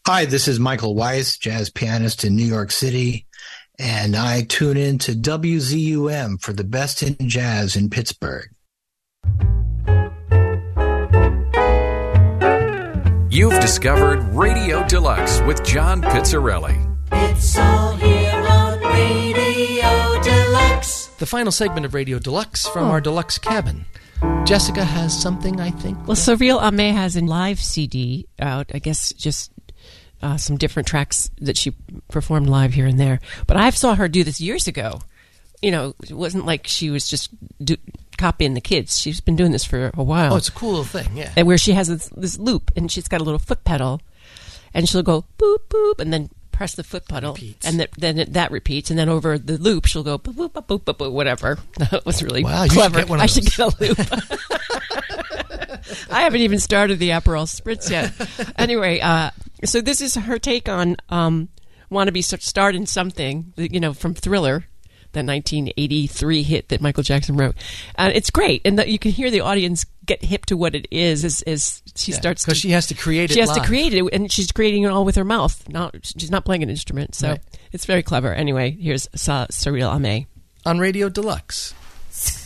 Hi, this is Michael Weiss, jazz pianist in New York City, and I tune in to WZUM for the best in jazz in Pittsburgh. You've discovered Radio Deluxe with John Pizzarelli. It's all here on Radio Deluxe. The final segment of Radio Deluxe from our deluxe cabin. Jessica has something, I think. Well, Cyril Amé has a live CD out, I guess just some different tracks that she performed live here and there. But I saw her do this years ago. You know, it wasn't like she was just copying the kids. She's been doing this for a while. Oh, it's a cool little thing, yeah. And where she has this loop, and she's got a little foot pedal, and she'll go boop, boop, and then press the foot pedal, and that repeats, and then over the loop, she'll go boop, boop, boop, boop, boop, whatever. That was really clever. I should get a loop. I haven't even started the Aperol Spritz yet. Anyway, so this is her take on "Wanna Be Starting Something," you know, from Thriller, the 1983 hit that Michael Jackson wrote. And it's great, and you can hear the audience get hip to what it is as she starts to... Because she has to create it She has live. to create it, and she's creating it all with her mouth. She's not playing an instrument, so It's very clever. Anyway, here's Cyril Amé. On Radio Deluxe.